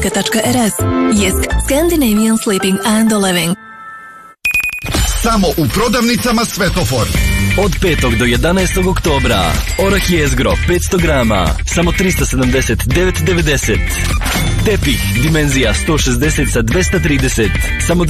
.rs. Jisk Scandinavian Sleeping and Living. Samo u prodavnicama Svetofor. Od 5. do 11. oktobra orah jezgro 500 grama samo 379,90. Tepih dimenzija 160 sa 230 samo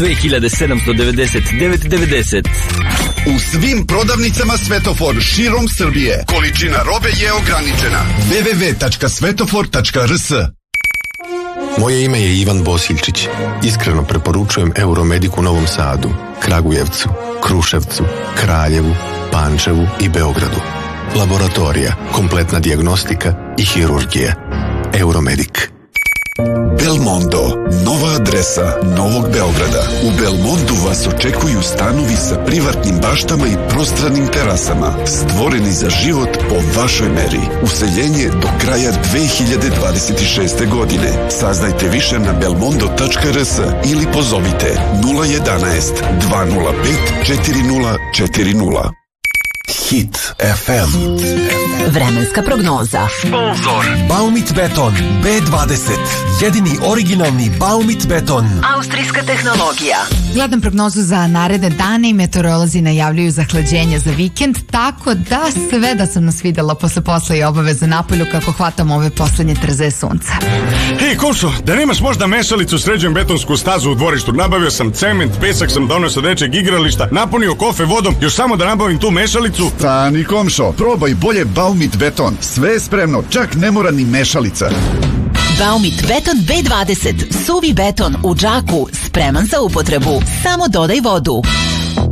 2799,90. U svim prodavnicama Svetofor širom Srbije. Količina robe je ograničena. www.svetofor.rs. Moje ime je Ivan Bosiljčić. Iskreno preporučujem Euromedic u Novom Sadu, Kragujevcu, Kruševcu, Kraljevu, Pančevu i Beogradu. Laboratorija, kompletna dijagnostika i hirurgija. Euromedic. Belmondo, nova adresa Novog Beograda. U Belmondu vas očekuju stanovi sa privatnim baštama i prostranim terasama, stvoreni za život po vašoj meri. Useljenje do kraja 2026. godine. Saznajte više na belmondo.rs ili pozovite 011 205 4040. Hit FM. Vremenska prognoza. Sponzor Baumit Beton B20. Jedini originalni Baumit beton. Austrijska tehnologija. Gledam prognozu za naredne dane i meteorolozi najavljuju zahlađenje za vikend, tako da sve da sam nas videla posle posla i obaveza napolju kako hvatam ove poslednje trze sunca. Hej, Košo, da nemaš možda mešalicu, sređujem betonsku stazu u dvorištu. Nabavio sam cement, pesak sam donio sa dečeg igrališta, napunio kofe vodom, još samo da nabavim tu mešalicu. Stani, komšo, probaj bolje Baumit beton. Sve je spremno, čak ne mora ni mešalica. Baumit beton B20. Suvi beton u džaku, spreman za upotrebu. Samo dodaj vodu.